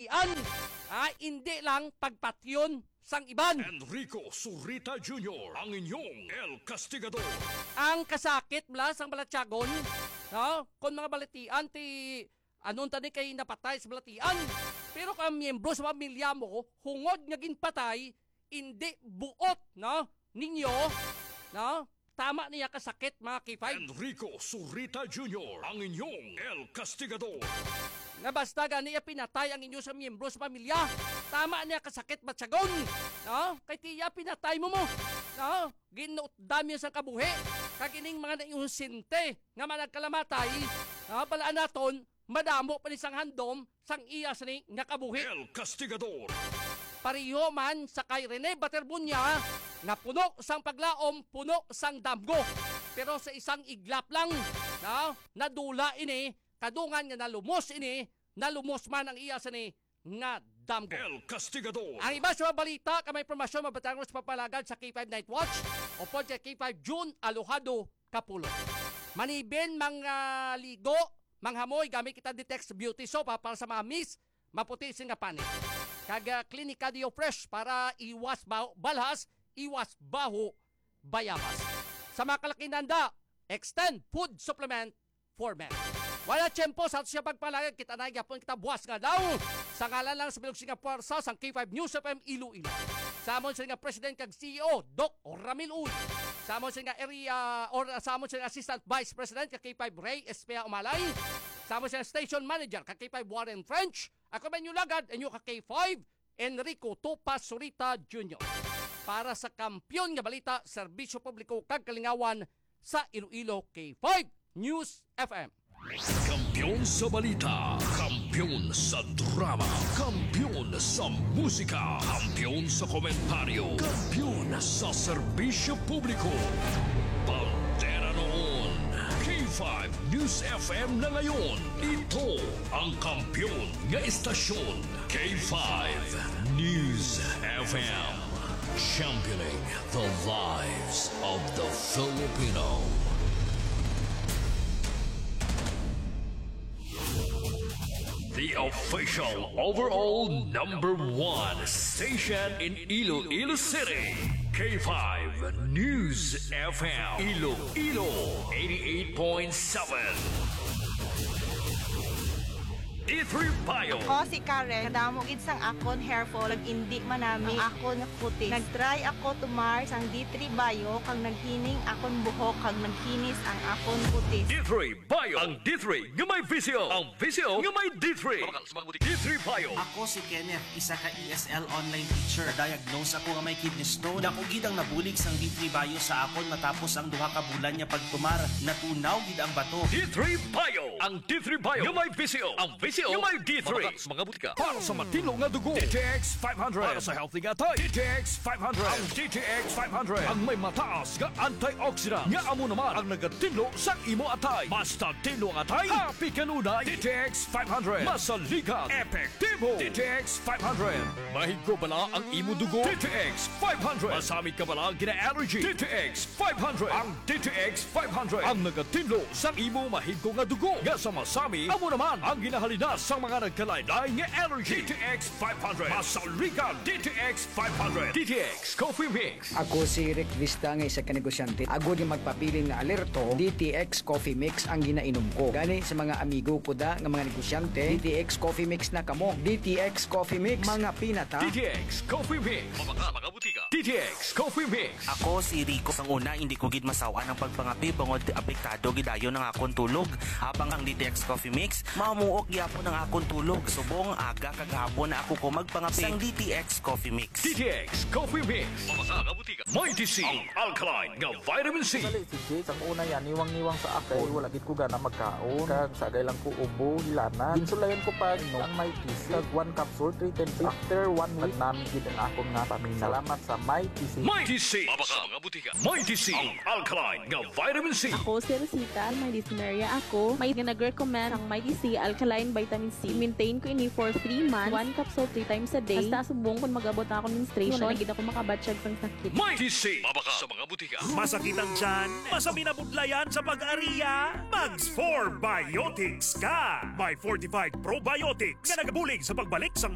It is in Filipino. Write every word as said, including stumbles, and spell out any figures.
kabalitian. Ah, hindi lang pagpatyon sang iban. Enrico Surita Junior, ang inyong El Castigador. Ang kasakit mula sang balatyagon, no? Kung mga balitian, ti anong tani kay napatay sa balatian. Pero kung miyembro sa pamilya mo, hungod nga ginpatay, hindi buot, no? Ninyo, no? Tama niya kasakit, mga K five. Enrico Surita Junior, ang inyong El Castigador. Nga basta ganiya pinatay ang inyo sa miyembro sa pamilya. Tama niya kasakit batsagon. No? Kay tiya pinatay mo mo. No? Ginuotdam niya sa kabuhi. Kagining mga naiunsinte nga managkalamatay. No? Balaan naton, madamo pa ni sang handom sang iyas ni nga kabuhi. El Castigador. Pariho man sa kay Rene Baterbunya na puno sang paglaom, puno sang damgo. Pero sa isang iglap lang, no? Nadula ini, kadungan nga nalumos ini, nalumos man ang iyas ni nga damgo. El Castigador. Ang iba sa mga balita, kamay informasyon mabatang sa papalagad sa K five Night Watch o po sa K five June Alojado, Kapulo. Manibin mga ligo, manghamoy gamit kita Detex Beauty Soap para sa mga miss, maputi sing nga panit. Kaga Klinika Dio Fresh para iwas baho, balhas, iwas baho, bayabas. Sa mga kalakinanda, Extend Food Supplement for Men. Wala tiyempo sa siya pagpalagay, kita na yapon kita buwas nga daw. Sa ngalan lang sa bilog singa puwersa sa K five News F M Iloilo. Sa amon singa President kag C E O, Doc Ramil Uy. Sa amon singa area, or sa amon singa Assistant Vice President kag K five Ray Espea Umalay. Sa amon singa Station Manager kag K five Warren French. Ako ba lagad, inyo ka K five, Enrico Topas Surita Junior Para sa kampyon nga balita, serbisyo publiko kag kalingawan sa Iloilo K five News F M. Kampiyon sa balita, kampiyon sa drama, kampiyon sa musika, kampiyon sa komentaryo, kampiyon sa serbisyo publiko. Pantera noon, K five News F M na ngayon. Ito ang kampiyon nga istasyon, K five News F M. Championing the lives of the Filipino. The official overall number one station in Iloilo City. K five News F M. Iloilo eighty-eight point seven. D three Bio. Ako si Karen, kadamo gid sang akon hair fall, nag-indi man nami ang akon puti. Nag-try ako tumar sang D three Bio kang naghining akon buhok kang naghinis ang akon puti. D three Bio. Ang D three nga may visio. Ang visio nga may D three. D three Bio. Ako si Kenneth, isa ka E S L online teacher. Diagnose ako nga may kidney stone. Dako gid ang nabulig sang D three Bio sa akon matapos ang duha ka bulan niya pagtumar. Natunaw gid ang bato. D three Bio. Ang D three Bio nga may visio. Ang visio nga may D three. Mga butika. Para sa matino nga dugo. D T X five hundred. Para sa healthy nga tay. D T X five hundred. Ang D T X five hundred. Ang may mataas nga antioxidant. Nga amo naman ang nagatino sa imo atay. Basta tino nga atay. Happy kanunay. D T X five hundred. Masaligan. Epektibo. D T X five hundred. Mahigko bala ang imo dugo. D T X five hundred. Masamit ka bala ang gina-allergy. D T X five hundred. Ang D T X five hundred. Ang nagatino sa imo mahigko nga dugo. Nga sa masami, amo naman ang ginahalina sa mga nagkalaylay nga allergy. D T X five hundred. Masaligan. D T X five hundred. D T X Coffee Mix. Ako si Rick Vista nga isa ka negosyante. Ako di magpapiling nga alerto, D T X Coffee Mix ang ginainom ko. Gani sa mga amigo ko da nga mga negosyante, D T X Coffee Mix na kamo. D T X Coffee Mix, mga pinata. D T X Coffee Mix. Mabaka, mga butika. D T X Coffee Mix. Ako si Rico. Sang una, hindi ko gid masawa ng pagpangapi bangod apektado gidayon ng akon tulog. Habang ang D T X Coffee Mix, mamuok gyapon ng akon tulog. Subong aga kagahapon na ako ko magpangapi sang D T X Coffee Mix. D T X Coffee Mix. Mabaka, mga butika. Mighty C. Ang alkaline nga vitamin C. Dali si Jake, ang una yan, niwang-niwang sa ako, wala gid ko gana magkaon, kag sagay lang ko ubo, hilana. Ginsulayan ko pa no, ang may T C, kag one capsule, three ten p. After one week, namin gid ang akong nga paminaw. Salamat sa may T C. Mighty C. Mabaka, mga butika. Mighty C. Ang alkaline nga vitamin C. Ako si Rosita, may dyspnea ako. May nag-recommend ang Mighty C Alkaline Vitamin C. Maintain ko ini for three months, one capsule three times a day. Basta subong kung mag-abot na ako menstruation, wala gid ako makabatsyag sang sakit. Mighty C. Mabaka sa mga butika. Masakit ang tiyan, masami na budlayan sa pag-ariya, Mags four Biotics ka! May fortified probiotics na nagabulig sa pagbalik sa